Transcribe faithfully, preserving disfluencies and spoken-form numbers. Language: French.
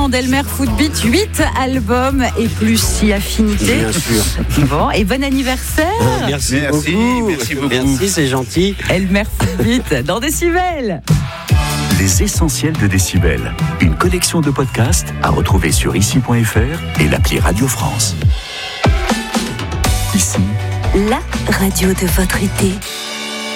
ans d'Elmer Footbeat, huit albums et plus si affinité. Bien sûr. Bon, et bon anniversaire. Merci, Merci, beaucoup. merci beaucoup. Merci, c'est gentil. Elmer Footbeat dans Décibel. Les essentiels de Décibel. Une collection de podcasts à retrouver sur ici point f r et l'appli Radio France. Ici, la radio de votre été.